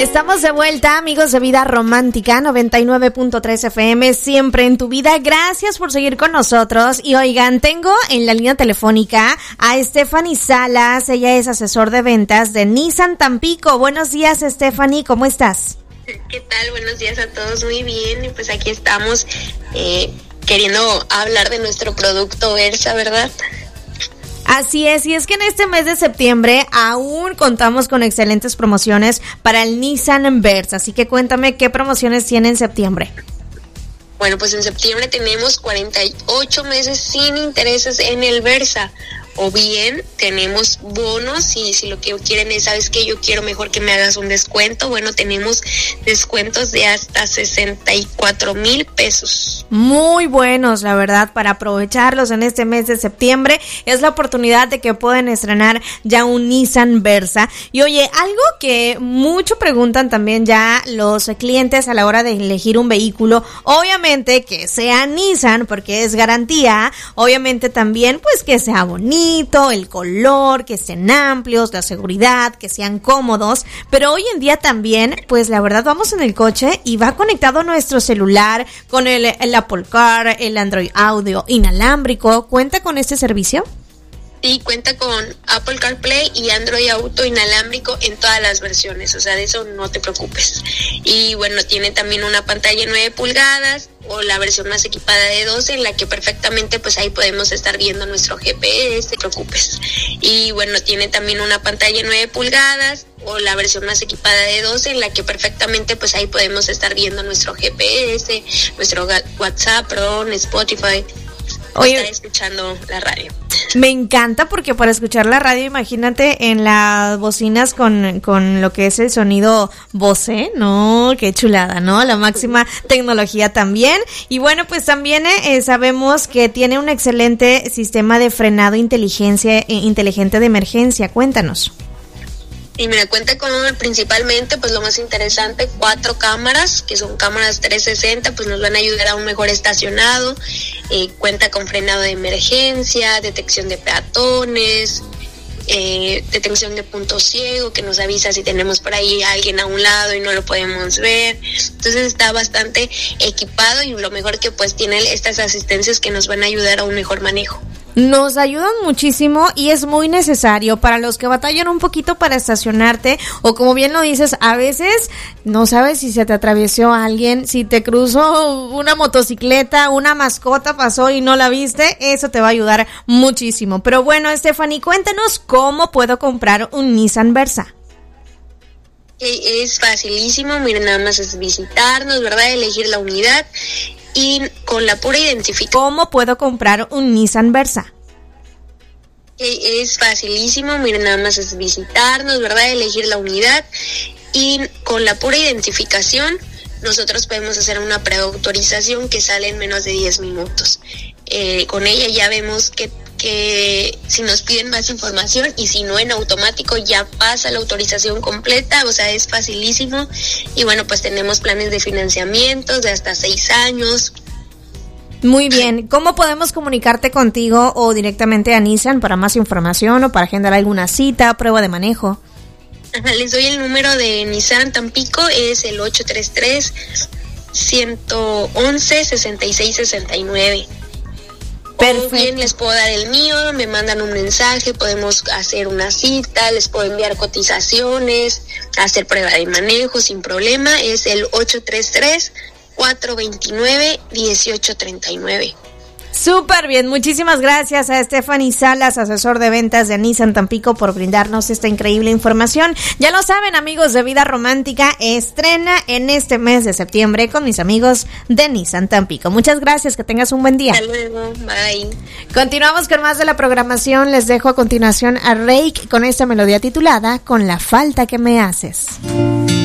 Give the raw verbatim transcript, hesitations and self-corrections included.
Estamos de vuelta, amigos de Vida Romántica, noventa y nueve punto tres F M, siempre en tu vida. Gracias por seguir con nosotros. Y oigan, tengo en la línea telefónica a Stephanie Salas. Ella es asesor de ventas de Nissan Tampico. Buenos días, Stephanie, ¿cómo estás? ¿Qué tal? Buenos días a todos, muy bien. Y pues aquí estamos eh, queriendo hablar de nuestro producto Versa, ¿verdad? Así es, y es que en este mes de septiembre aún contamos con excelentes promociones para el Nissan Versa, así que cuéntame qué promociones tiene en septiembre. Bueno, pues en septiembre tenemos cuarenta y ocho meses sin intereses en el Versa, o bien tenemos bonos y si lo que quieren es, ¿sabes qué? Yo quiero mejor que me hagas un descuento. Bueno, tenemos descuentos de hasta sesenta y cuatro mil pesos. Muy buenos, la verdad, para aprovecharlos en este mes de septiembre. Es la oportunidad de que puedan estrenar ya un Nissan Versa. Y oye, algo que mucho preguntan también ya los clientes a la hora de elegir un vehículo, obviamente que sea Nissan porque es garantía, obviamente también pues que sea bonito, el color, que estén amplios, la seguridad, que sean cómodos, pero hoy en día también, pues la verdad vamos en el coche y va conectado nuestro celular con el, el Apple Car, el Android Audio inalámbrico. ¿Cuenta con este servicio? Sí, cuenta con Apple CarPlay y Android Auto inalámbrico en todas las versiones, o sea, de eso no te preocupes. Y bueno, tiene también una pantalla de nueve pulgadas o la versión más equipada de doce, en la que perfectamente pues ahí podemos estar viendo nuestro G P S, no te preocupes. Y bueno, tiene también una pantalla de nueve pulgadas o la versión más equipada de doce, en la que perfectamente pues ahí podemos estar viendo nuestro G P S, nuestro WhatsApp, perdón, Spotify. Oye, estar escuchando la radio. Me encanta porque para escuchar la radio, imagínate en las bocinas con, con lo que es el sonido Bose, ¿no? Qué chulada, ¿no? La máxima tecnología también. Y bueno, pues también eh, sabemos que tiene un excelente sistema de frenado inteligencia, eh, inteligente de emergencia. Cuéntanos. Y mira, cuenta con principalmente, pues lo más interesante, cuatro cámaras, que son cámaras trescientos sesenta, pues nos van a ayudar a un mejor estacionado. Eh, cuenta con frenado de emergencia, detección de peatones, eh, detección de punto ciego, que nos avisa si tenemos por ahí a alguien a un lado y no lo podemos ver. Entonces está bastante equipado y lo mejor que pues tiene estas asistencias que nos van a ayudar a un mejor manejo. Nos ayudan muchísimo y es muy necesario para los que batallan un poquito para estacionarte, o como bien lo dices, a veces no sabes si se te atravesó alguien, si te cruzó una motocicleta, una mascota pasó y no la viste, eso te va a ayudar muchísimo. Pero bueno, Stephanie, cuéntanos cómo puedo comprar un Nissan Versa. Es facilísimo, miren, nada más es visitarnos, ¿verdad? Elegir la unidad y con la pura identificación. ¿Cómo puedo comprar un Nissan Versa? Es facilísimo, miren, nada más es visitarnos, ¿verdad? Elegir la unidad y con la pura identificación nosotros podemos hacer una preautorización que sale en menos de diez minutos. Eh, con ella ya vemos que que si nos piden más información y si no, en automático ya pasa la autorización completa, o sea, es facilísimo. Y bueno, pues tenemos planes de financiamiento de hasta seis años. Muy bien, ¿cómo podemos comunicarte contigo o directamente a Nissan para más información o para agendar alguna cita, prueba de manejo? Ajá, les doy el número de Nissan Tampico, es el ocho tres tres, uno uno uno, seis seis seis nueve. Perfecto. O bien les puedo dar el mío, me mandan un mensaje, podemos hacer una cita, les puedo enviar cotizaciones, hacer prueba de manejo sin problema. Es el ocho tres tres, cuatro dos nueve, uno ocho tres nueve. Súper bien, muchísimas gracias a Stephanie Salas, asesor de ventas de Nissan Tampico, por brindarnos esta increíble información. Ya lo saben, amigos de Vida Romántica, estrena en este mes de septiembre con mis amigos de Nissan Tampico. Muchas gracias, que tengas un buen día. Hasta luego, bye. Continuamos con más de la programación. Les dejo a continuación a Reik con esta melodía titulada Con la falta que me haces.